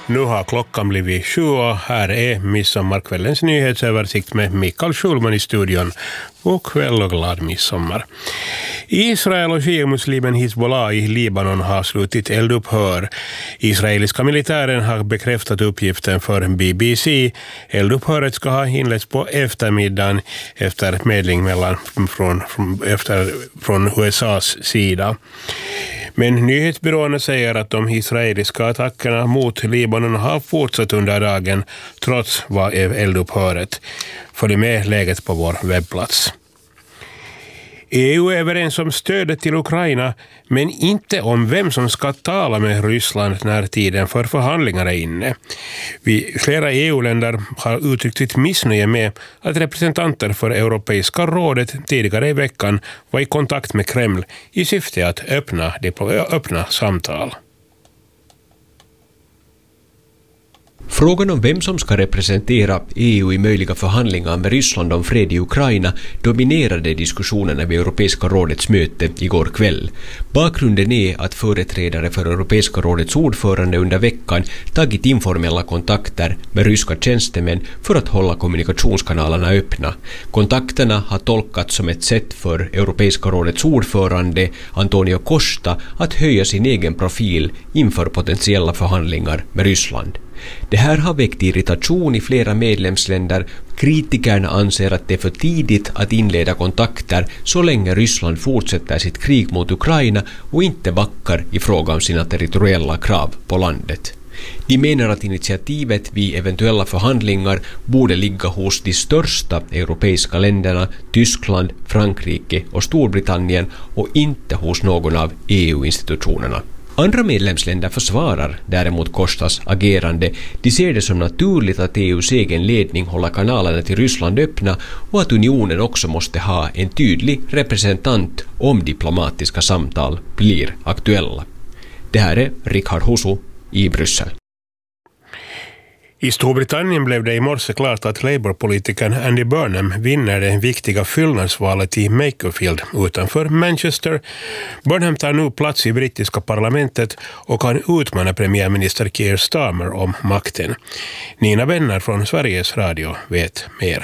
Nu har klockan blivit 7 och här är midsommarkvällens nyhetsöversikt med Mikael Schulman i studion. God kväll och glad midsommar. Israel och shia-muslimen Hizbollah i Libanon har slutit eldupphör. Israeliska militären har bekräftat uppgiften för BBC. Eldupphöret ska ha inletts på eftermiddagen efter medling från USAs sida. Men nyhetsbyråerna säger att de israeliska attackerna mot Libanon har fortsatt under dagen trots vad är eldupphöret. Följ med läget på vår webbplats. EU är överens om stödet till Ukraina men inte om vem som ska tala med Ryssland när tiden för förhandlingar är inne. Flera EU-länder har uttryckt sitt missnöje med att representanter för Europeiska rådet tidigare i veckan var i kontakt med Kreml i syfte att öppna samtal. Frågan om vem som ska representera EU i möjliga förhandlingar med Ryssland om fred i Ukraina dominerade diskussionerna vid Europeiska rådets möte igår kväll. Bakgrunden är att företrädare för Europeiska rådets ordförande under veckan tagit informella kontakter med ryska tjänstemän för att hålla kommunikationskanalerna öppna. Kontakterna har tolkats som ett sätt för Europeiska rådets ordförande Antonio Costa att höja sin egen profil inför potentiella förhandlingar med Ryssland. Det här har väckt irritation i flera medlemsländer. Kritikerna anser att det är för tidigt att inleda kontakter så länge Ryssland fortsätter sitt krig mot Ukraina och inte backar i fråga om sina territoriella krav på landet. De menar att initiativet vid eventuella förhandlingar borde ligga hos de största europeiska länderna, Tyskland, Frankrike och Storbritannien och inte hos någon av EU-institutionerna. Andra medlemsländer försvarar däremot Kostas agerande. De ser det som naturligt att EUs egen ledning håller kanalerna till Ryssland öppna och att unionen också måste ha en tydlig representant om diplomatiska samtal blir aktuella. Det här är Richard Husu i Bryssel. I Storbritannien blev det i morse klart att Labour-politikern Andy Burnham vinner det viktiga fyllnadsvalet i Makerfield utanför Manchester. Burnham tar nu plats i brittiska parlamentet och kan utmana premiärminister Keir Starmer om makten. Nina Benner från Sveriges Radio vet mer.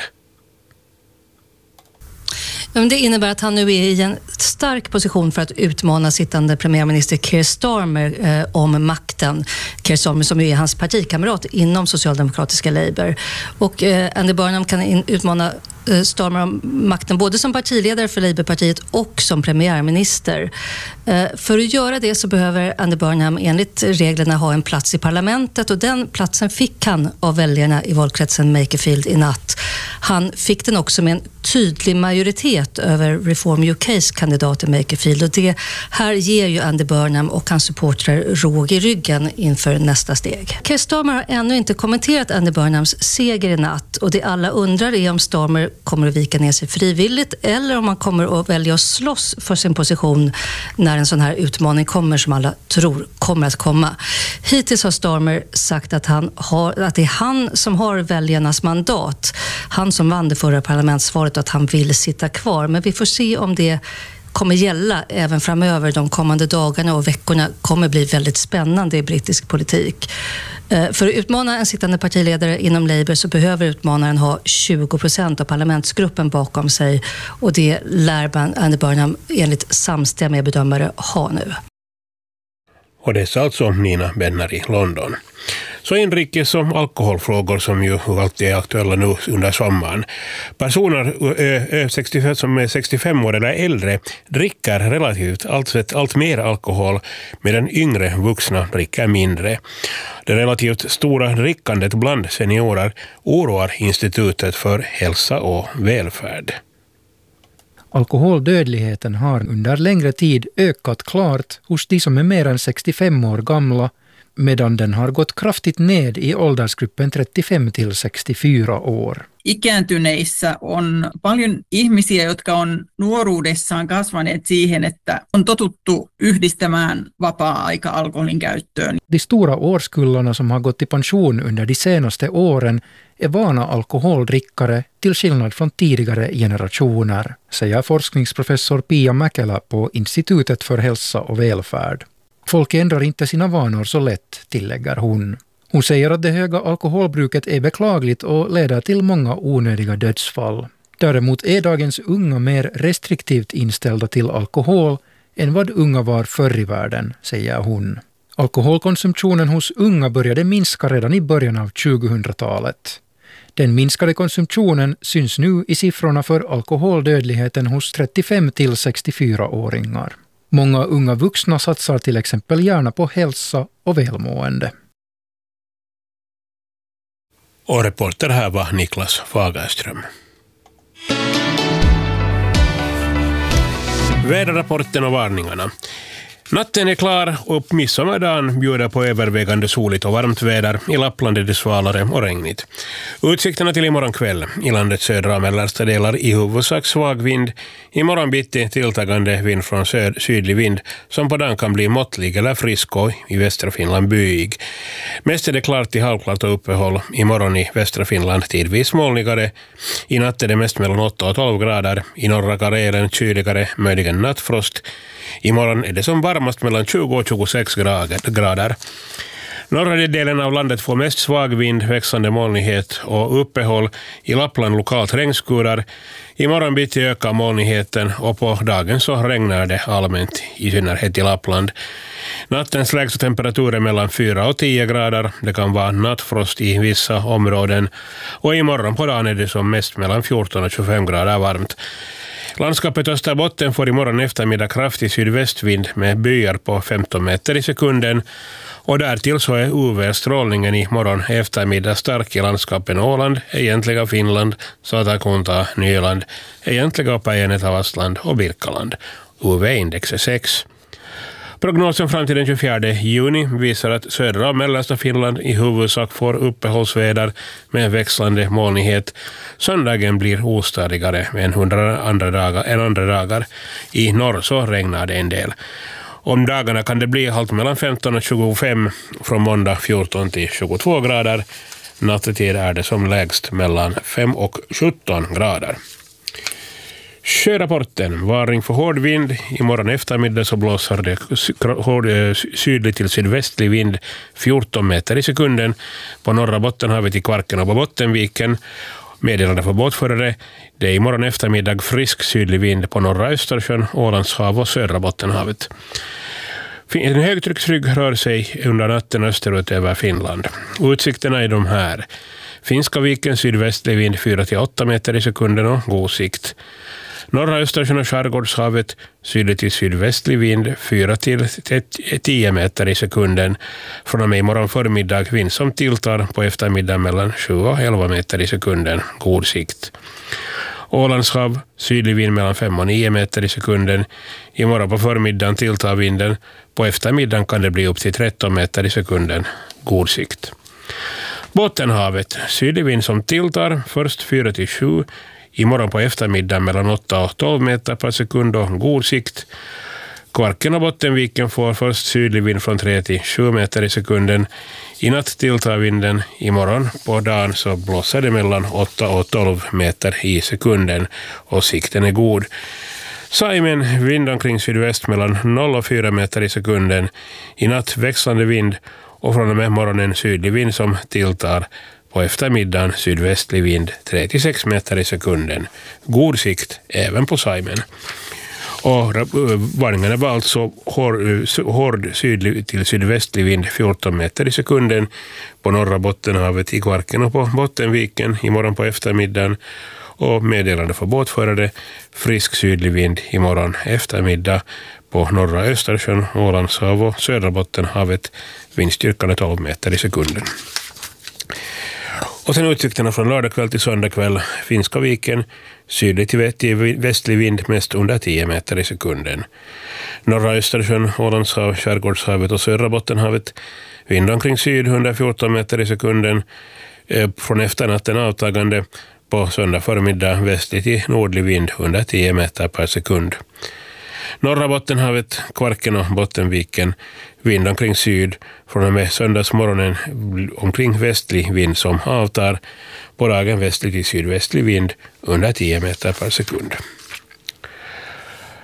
Det innebär att han nu är i en stark position för att utmana sittande premiärminister Keir Starmer om makten. Keir Starmer som är hans partikamrat inom socialdemokratiska Labour. Och Andy Burnham kan utmana Starmer om makten både som partiledare för Labourpartiet och som premiärminister. För att göra det så behöver Andy Burnham enligt reglerna ha en plats i parlamentet och den platsen fick han av väljarna i valkretsen Makerfield i natt. Han fick den också med en tydlig majoritet över Reform UKs kandidat i Makerfield och det här ger ju Andy Burnham och hans supportrar råg i ryggen inför nästa steg. Keir Starmer har ännu inte kommenterat Andy Burnhams seger i natt och det alla undrar är om Starmer kommer att vika ner sig frivilligt eller om han kommer att välja att slåss för sin position när en sån här utmaning kommer som alla tror kommer att komma. Hittills har Starmer sagt att det är han som har väljarnas mandat. Han som vann det förra parlamentsvalet och att han vill sitta kvar. Men vi får se om det kommer gälla även framöver. De kommande dagarna och veckorna kommer bli väldigt spännande i brittisk politik. För att utmana en sittande partiledare inom Labour så behöver utmanaren ha 20% av parlamentsgruppen bakom sig och det lär Andy Burnham enligt samstämmiga bedömare ha nu. Och det är alltså Nina Benner i London. Så inrikes som alkoholfrågor som ju alltid är aktuella nu under sommaren. Personer som är 65 år eller äldre dricker relativt allt mer alkohol medan yngre vuxna dricker mindre. Det relativt stora drickandet bland seniorer oroar Institutet för hälsa och välfärd. Alkoholdödligheten har under längre tid ökat klart hos de som är mer än 65 år gamla, medan den har gått kraftigt ned i åldersgruppen 35 till 64 år. Ikääntyneissä on paljon ihmisiä, jotka on nuoruudessaan kasvaneet siihen, että on totuttu yhdistämään vapaa-aika alkoholin käyttöön. De stora årskullarna som har gått i pension under de senaste åren är vana alkoholdrickare till skillnad från tidigare generationer, säger forskningsprofessor Pia Mäkelä på Institutet för hälsa och välfärd. Folk ändrar inte sina vanor så lätt, tillägger hon. Hon säger att det höga alkoholbruket är beklagligt och leder till många onödiga dödsfall. Däremot är dagens unga mer restriktivt inställda till alkohol än vad unga var förr i världen, säger hon. Alkoholkonsumtionen hos unga började minska redan i början av 2000-talet. Den minskade konsumtionen syns nu i siffrorna för alkoholdödligheten hos 35 till 64-åringar. Många unga vuxna satsar till exempel gärna på hälsa och välmående. Och reporter här var Niklas Fagerström. Väderrapporten och varningarna. Natten är klar och midsommardagen bjuder på övervägande soligt och varmt väder. I Lappland är det svalare och regnigt. Utsikterna till imorgon kväll. I landets södra och mellersta delar i huvudsak svag vind. Imorgon bitti tilltagande vind från sydlig vind som på dagen kan bli måttlig eller frisk och i västra Finland byig. Mest är det klart till halvklart och uppehåll. Imorgon i västra Finland tidvis molnigare. I natt är det mest mellan 8 och 12 grader. I norra Karelen kyligare, möjligen nattfrost. Imorgon är det som varmast mellan 20 och 26 grader. Norra delen av landet får mest svag vind, växande molnighet och uppehåll. I Lappland lokalt regnskurar. Imorgon bitti ökar molnigheten och på dagen så regnar det allmänt, i synnerhet i Lappland. Nattens lägsta temperaturer mellan 4 och 10 grader. Det kan vara nattfrost i vissa områden. Och imorgon på dagen är det som mest mellan 14 och 25 grader varmt. Landskapet Österbotten får imorgon eftermiddag kraftig sydvästvind med byar på 15 meter i sekunden. Och därtill så är UV-strålningen i morgon eftermiddag stark i landskapen Åland, egentliga Finland, Satakunta, Nyland, egentliga Päijänne-Tavastland och Birkaland. UV-index är 6. Prognosen fram till den 24 juni visar att södra och mellersta Finland i huvudsak får uppehållsväder med växlande molnighet. Söndagen blir ostadigare än andra dagar. I norr så regnar det en del. Om dagarna kan det bli halt mellan 15 och 25, från måndag 14 till 22 grader. Nattetid är det som lägst mellan 5 och 17 grader. Sjörapporten. Varning för hård vind. Imorgon eftermiddag så blåser det sydlig till sydvästlig vind 14 meter i sekunden på norra Bottenhavet i Kvarken och på Bottenviken. Meddelande för båtförare. Det är imorgon eftermiddag frisk sydlig vind på norra Östersjön, Ålandshav och södra Bottenhavet. En högtrycksrygg rör sig under natten österut över Finland. Utsikterna är de här. Finska viken sydvästlig vind 4-8 meter i sekunden och god sikt. Norra Östersjön och Skärgårdshavet sydlig till sydvästlig vind 4-10 meter i sekunden. Från och med imorgon förmiddag vind som tilltar på eftermiddag mellan 7 och 11 meter i sekunden. God sikt. Ålandshav sydlig vind mellan 5 och 9 meter i sekunden. Imorgon på förmiddagen tilltar vinden. På eftermiddagen kan det bli upp till 13 meter i sekunden. God sikt. Bottenhavet sydlig vind som tilltar först 4-7. Imorgon på eftermiddag mellan 8 och 12 meter per sekund och god sikt. Kvarken och Bottenviken får först sydlig vind från 3-7 meter i sekunden. I natt tilltar vinden. Imorgon på dagen så blåser det mellan 8 och 12 meter i sekunden och sikten är god. Saimen vind omkring sydväst mellan 0 och 4 meter i sekunden. I natt växlande vind och från och med morgonen sydlig vind som tilltar. På eftermiddagen sydvästlig vind 3-6 meter i sekunden. God sikt även på Saimen. Och varningarna var alltså hård sydlig till sydvästlig vind 14 meter i sekunden på norra Bottenhavet i Kvarken och på Bottenviken imorgon på eftermiddagen. Och meddelande för båtförare frisk sydlig vind imorgon eftermiddag på norra Östersjön, Ålandshav och södra Bottenhavet. Vindstyrkan är 12 meter i sekunden. Och sen utsikterna från lördagkväll till söndagkväll. Finska viken, sydlig till västlig vind mest under 10 meter i sekunden. Norra Östersjön, Ålandshav, Skärgårdshavet och södra Bottenhavet. Vind omkring syd 114 meter i sekunden. Från efternatten avtagande på söndag förmiddag västlig till nordlig vind 110 meter per sekund. Norra Bottenhavet, Kvarken och Bottenviken, vind omkring syd. Från och med söndagsmorgonen omkring västlig vind som avtar. På dagen västlig till sydvästlig vind under 10 meter per sekund.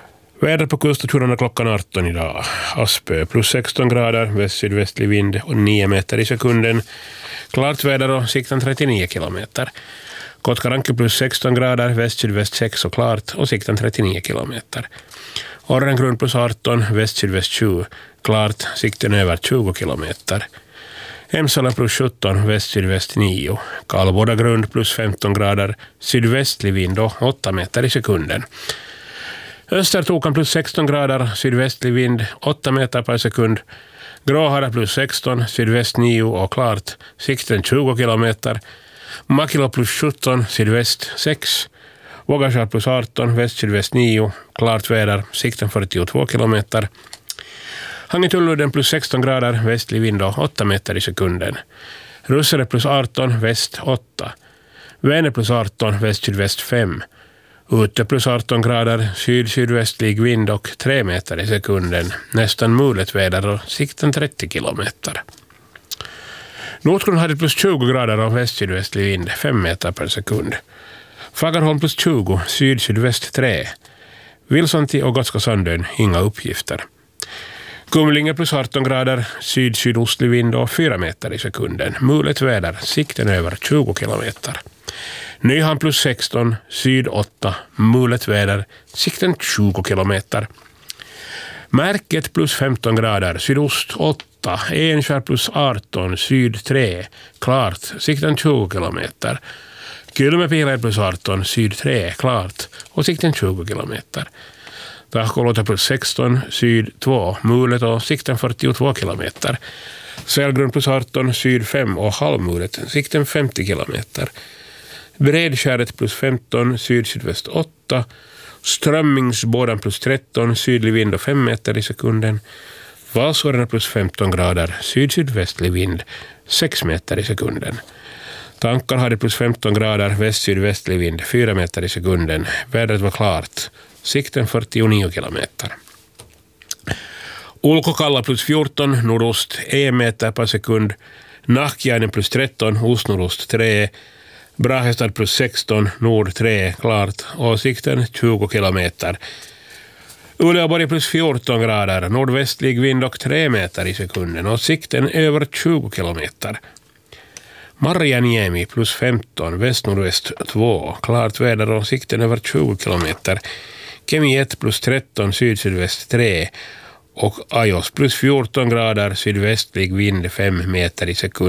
Väder på kuststationerna klockan 18 idag. Aspö plus 16 grader, väst-sydvästlig vind och 9 meter i sekunden. Klart väder och sikten 39 kilometer. Kotkaranke plus 16 grader, väst-sydväst 6 och klart och sikten 39 kilometer. Orrengrund plus 18, väst-sydväst 20, klart, sikten över 20 kilometer. Emsala plus 17, väst-sydväst 9. Kallbodagrund plus 15 grader, sydvästlig vind och 8 meter i sekunden. Östertokan plus 16 grader, sydvästlig vind 8 meter per sekund. Gråhara plus 16, sydväst 9 och klart, sikten 20 kilometer. Makilo plus 17, sydväst 6. Vågasjär plus 18, väst-sydväst 9, klart väder, sikten 42 kilometer. Hangitulludden plus 16 grader, västlig vind och 8 meter i sekunden. Russare plus 18, väst 8. Vänner plus 18, väst-sydväst 5. Ute plus 18 grader, syd-sydvästlig vind och 3 meter i sekunden. Nästan mulet väder och sikten 30 kilometer. Nordgrund hade plus 20 grader och väst-sydvästlig vind 5 meter per sekund. Fagerholm plus 20, syd-sydväst 3. Vilsanti och Gotska Sandön, inga uppgifter. Kumlinge plus 18 grader, syd-sydostlig vind och 4 meter i sekunden. Mulet väder, sikten över 20 kilometer. Nyhamn plus 16, syd 8, mulet väder, sikten 20 kilometer. Märket plus 15 grader, sydost 8, Enskär plus 18, syd 3, klart, sikten 20 kilometer. Kylmäpiilä plus 18, syd 3, klart, och sikten 20 kilometer. Tahkolota plus 16, syd 2, mulet och sikten 42 kilometer. Sälgrund plus 18, syd 5 och halvmulet, sikten 50 kilometer. Bredskäret plus 15, syd-sydväst 8. Strömmingsbådan plus 13, sydlig vind och 5 meter i sekunden. Valsårarna plus 15 grader, syd-sydvästlig vind 6 meter i sekunden. Tankar hade plus 15 grader, väst-sydvästlig vind 4 meter i sekunden. Vädret var klart, sikten 49 kilometer. Ulkokalla plus 14, nordost 1 meter per sekund. Nahkiainen plus 13, ostnordost 3. Brahestad plus 16, nord 3, klart, och sikten 20 kilometer. Uleåborg plus 14 grader, nordvästlig vind och 3 meter i sekunden och sikten över 20 kilometer. Marjaniemi plus 15, väst-nordväst 2, klart väder och sikten över 20 kilometer. Kemi 1 plus 13, syd-sydväst 3 och Ajos plus 14 grader, sydvästlig vind 5 meter i sekunden.